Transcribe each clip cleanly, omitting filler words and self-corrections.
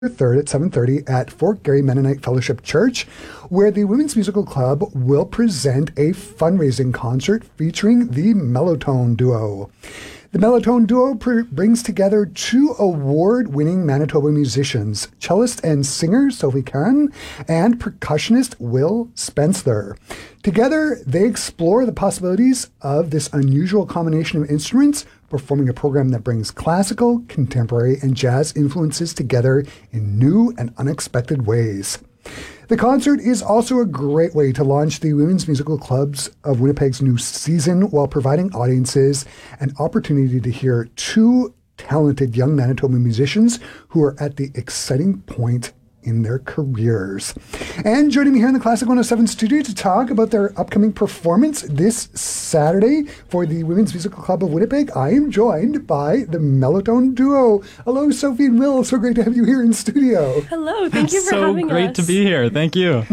3rd at 7:30 at Fort Garry Mennonite Fellowship Church, where the Women's Musical Club will present a fundraising concert featuring the Mellotone Duo. The Mellotone Duo brings together two award-winning Manitoba musicians, cellist and singer Sophie Caron and percussionist Will Spencer. Together, they explore the possibilities of this unusual combination of instruments, performing a program that brings classical, contemporary, and jazz influences together in new and unexpected ways. The concert is also a great way to launch the Women's Musical Clubs of Winnipeg's new season while providing audiences an opportunity to hear two talented young Manitoba musicians who are at the exciting point in their careers. And joining me here in the Classic 107 studio to talk about their upcoming performance this Saturday for the Women's Musical Club of Winnipeg, I am joined by the Mellotone Duo. Hello, Sophie and Will. So great to have you here in studio. Hello. Thank you for having us. So great to be here. Thank you.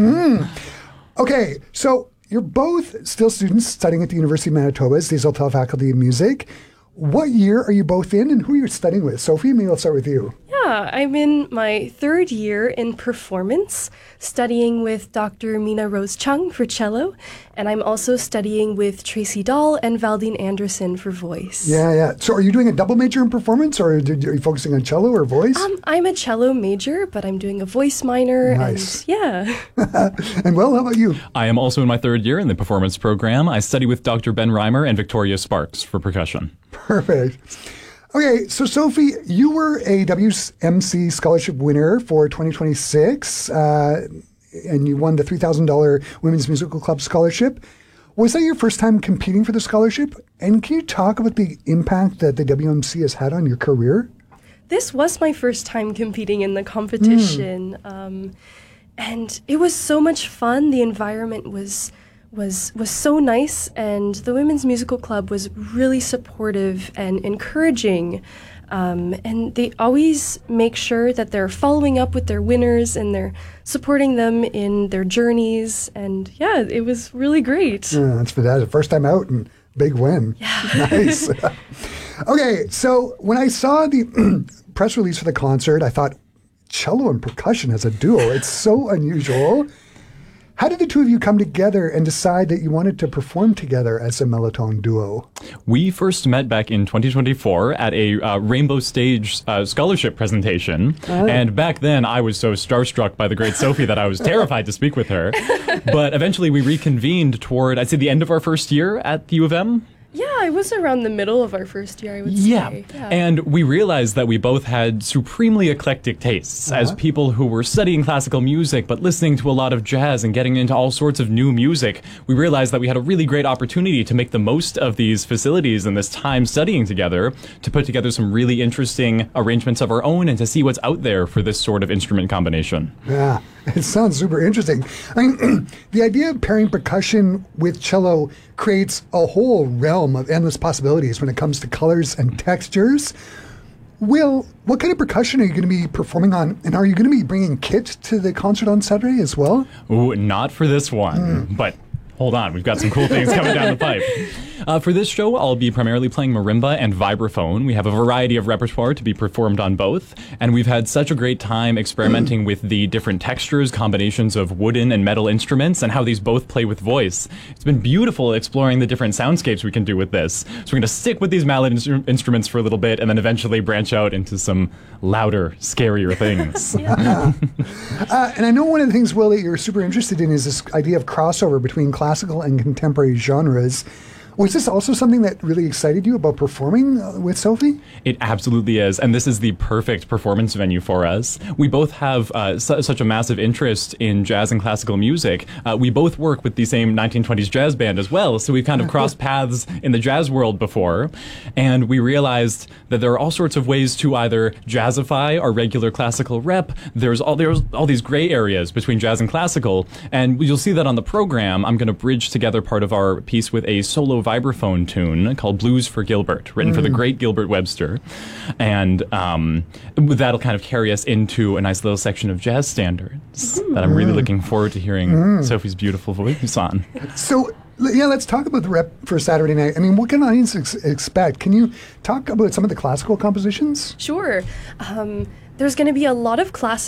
Okay, so you're both still students studying at the University of Manitoba's Desautels Faculty of Music. What year are you both in, and who are you studying with? Sophie, maybe I'll start with you. Yeah, I'm in my third year in performance, studying with Dr. Mina Rose Chung for cello, and I'm also studying with Tracy Dahl and Valdine Anderson for voice. Yeah. So are you doing a double major in performance, or are you focusing on cello or voice? I'm a cello major, but I'm doing a voice minor. Nice. And yeah. And Will, how about you? I am also in my third year in the performance program. I study with Dr. Ben Reimer and Victoria Sparks for percussion. Perfect. Okay, so Sophie, you were a WMC scholarship winner for 2026, and you won the $3,000 Women's Musical Club scholarship. Was that your first time competing for the scholarship? And can you talk about the impact that the WMC has had on your career? This was my first time competing in the competition, and it was so much fun. The environment was so nice, and the Women's Musical Club was really supportive and encouraging. And they always make sure that they're following up with their winners and they're supporting them in their journeys. And yeah, it was really great. Yeah, that's fantastic. First time out and big win. Yeah. Nice. Okay, so when I saw the press release for the concert, I thought, cello and percussion as a duo, it's so unusual. How did the two of you come together and decide that you wanted to perform together as a Mellotone Duo? We first met back in 2024 at a Rainbow Stage scholarship presentation. And back then, I was so starstruck by the great Sophie that I was terrified to speak with her. But eventually, we reconvened toward, I'd say, the end of our first year at the U of M. Yeah, it was around the middle of our first year, I would say. Yeah, and we realized that we both had supremely eclectic tastes as people who were studying classical music but listening to a lot of jazz and getting into all sorts of new music. We realized that we had a really great opportunity to make the most of these facilities and this time studying together to put together some really interesting arrangements of our own and to see what's out there for this sort of instrument combination. Yeah, it sounds super interesting. I mean, the idea of pairing percussion with cello creates a whole realm of endless possibilities when it comes to colors and textures. Will, what kind of percussion are you going to be performing on? And are you going to be bringing kit to the concert on Saturday as well? Ooh, not for this one, but hold on, we've got some cool things coming down the pipe. For this show, I'll be primarily playing marimba and vibraphone. We have a variety of repertoire to be performed on both, and we've had such a great time experimenting with the different textures, combinations of wooden and metal instruments, and how these both play with voice. It's been beautiful exploring the different soundscapes we can do with this. So we're going to stick with these mallet instruments for a little bit, and then eventually branch out into some louder, scarier things. And I know one of the things, Will, that you're super interested in is this idea of crossover between classical and contemporary genres. Was this also something that really excited you about performing with Sophie? It absolutely is, and this is the perfect performance venue for us. We both have such a massive interest in jazz and classical music. We both work with the same 1920s jazz band as well, so we've kind of crossed paths in the jazz world before, and we realized that there are all sorts of ways to either jazzify our regular classical rep. There's all these gray areas between jazz and classical, and you'll see that on the program. I'm going to bridge together part of our piece with a solo vibraphone tune called Blues for Gilbert, written for the great Gilbert Webster. And that'll kind of carry us into a nice little section of jazz standards that I'm really looking forward to hearing Sophie's beautiful voice on. So, yeah, let's talk about the rep for Saturday night. I mean, what can audience expect? Can you talk about some of the classical compositions? Sure. there's going to be a lot of classic